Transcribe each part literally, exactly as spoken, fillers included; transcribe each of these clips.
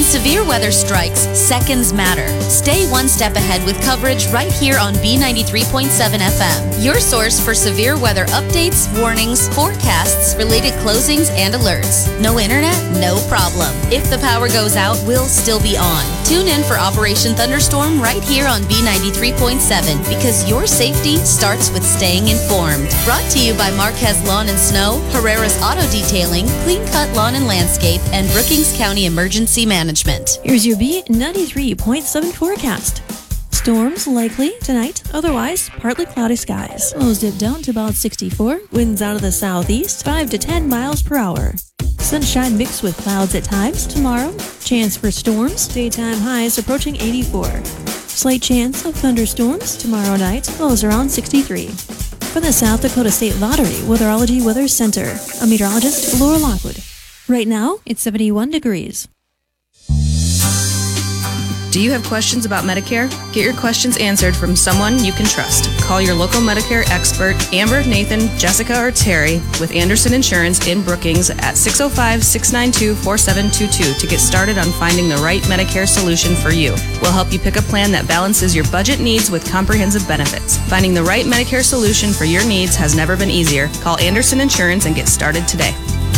severe weather strikes, seconds matter. Stay one step ahead with coverage right here on B ninety-three point seven F M. Your source for severe weather updates, warnings, forecasts, related closings, and alerts. No internet? No problem. If the power goes out, we'll still be on. Tune in for Operation Thunderstorm right here on B ninety-three point seven, because your safety starts with staying informed. Brought to you by Marquez Lawn and Snow, Herrera's Auto Detailing, Clean Cut Lawn and Landscape, and Brookings County Emergency Management. Here's your B ninety-three point seven forecast. Storms likely tonight, otherwise partly cloudy skies. Lows dip down to about sixty-four. Winds out of the southeast, five to ten miles per hour. Sunshine mixed with clouds at times tomorrow. Chance for storms, daytime highs approaching eighty-four. Slight chance of thunderstorms tomorrow night, lows around sixty-three. For the South Dakota State Lottery Weatherology Weather Center, I'm meteorologist Laura Lockwood. Right now, it's seventy-one degrees. Do you have questions about Medicare? Get your questions answered from someone you can trust. Call your local Medicare expert, Amber, Nathan, Jessica, or Terry with Anderson Insurance in Brookings at six oh five, six nine two, four seven two two to get started on finding the right Medicare solution for you. We'll help you pick a plan that balances your budget needs with comprehensive benefits. Finding the right Medicare solution for your needs has never been easier. Call Anderson Insurance and get started today.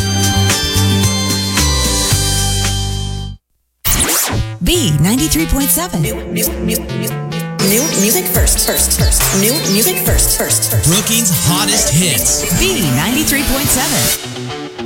B ninety-three point seven. New, new, new, new, new music first, first, first. New music first, first, first. Brookings' hottest hits. B ninety-three point seven.